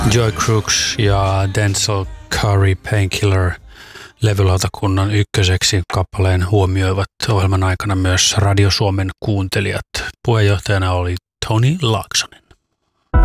Joy Crooks ja Denzel Curry Painkiller levylautakunnan ykköseksi kappaleen huomioivat ohjelman aikana myös Radio Suomen kuuntelijat. Puheenjohtajana oli Tony Laaksonen.